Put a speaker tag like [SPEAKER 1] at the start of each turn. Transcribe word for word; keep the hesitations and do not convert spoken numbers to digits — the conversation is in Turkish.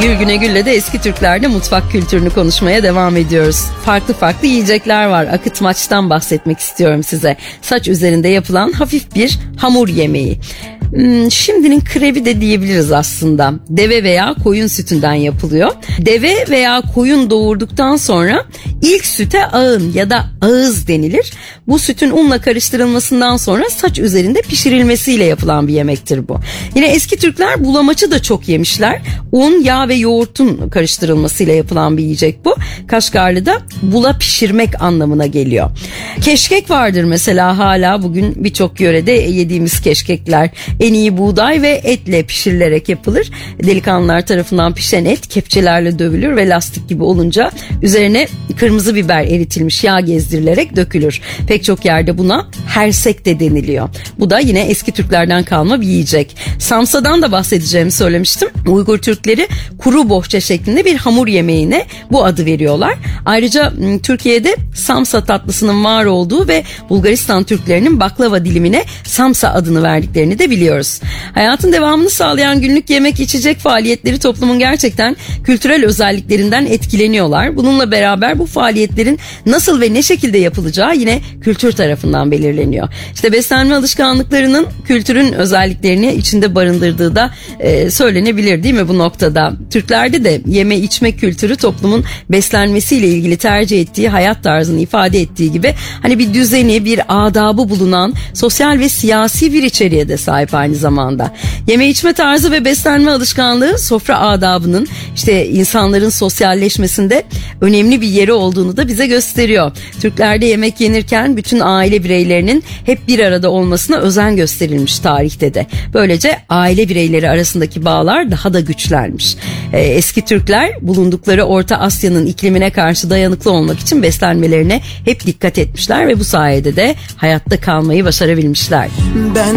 [SPEAKER 1] Gül Güne Gül'le de eski Türklerde mutfak kültürünü konuşmaya devam ediyoruz. Farklı farklı yiyecekler var. Akıtmaçtan bahsetmek istiyorum size. Saç üzerinde yapılan hafif bir hamur yemeği. Hmm, şimdinin krevi de diyebiliriz aslında. Deve veya koyun sütünden yapılıyor. Deve veya koyun doğurduktan sonra ilk süte ağın ya da ağız denilir. Bu sütün unla karıştırılmasından sonra saç üzerinde pişirilmesiyle yapılan bir yemektir bu. Yine eski Türkler bulamaçı da çok yemişler. Un, yağ ve yoğurtun karıştırılmasıyla yapılan bir yiyecek bu. Kaşgarlı'da bula pişirmek anlamına geliyor. Keşkek vardır mesela, hala bugün birçok yörede yediğimiz keşkekler en iyi buğday ve etle pişirilerek yapılır. Delikanlılar tarafından pişen et kepçelerle dövülür ve lastik gibi olunca üzerine kırmızı biber eritilmiş yağ gezdirilerek dökülür. Pek çok yerde buna hersek de deniliyor. Bu da yine eski Türklerden kalma bir yiyecek. Samsadan da bahsedeceğimi söylemiştim. Uygur Türkleri kuru bohça şeklinde bir hamur yemeğine bu adı veriyorlar. Ayrıca Türkiye'de samsa tatlısının var olduğu ve Bulgaristan Türklerinin baklava dilimine samsa adını verdiklerini de biliyoruz. Hayatın devamını sağlayan günlük yemek içecek faaliyetleri toplumun gerçekten kültürel özelliklerinden etkileniyorlar. Bununla beraber bu faaliyetlerin nasıl ve ne şekilde yapılacağı yine kültür tarafından belirleniyor. İşte beslenme alışkanlıklarının kültürün özelliklerini içinde barındırdığı da e, söylenebilir değil mi bu noktada? Türklerde de yeme içme kültürü toplumun beslenmesiyle ilgili tercih ettiği hayat tarzını ifade ettiği gibi hani bir düzeni, bir adabı bulunan sosyal ve siyasi bir içeriğe de sahip aynı zamanda. Yeme içme tarzı ve beslenme alışkanlığı sofra adabının işte insanların sosyalleşmesinde önemli bir yeri olduğunu da bize gösteriyor. Türklerde yemek yenirken bütün aile bireylerinin hep bir arada olmasına özen gösterilmiş tarihte de. Böylece aile bireyleri arasındaki bağlar daha da güçlenmiş. Ee, eski Türkler bulundukları Orta Asya'nın iklimine karşı dayanıklı olmak için beslenmelerine hep dikkat etmişler ve bu sayede de hayatta kalmayı başarabilmişler.
[SPEAKER 2] Ben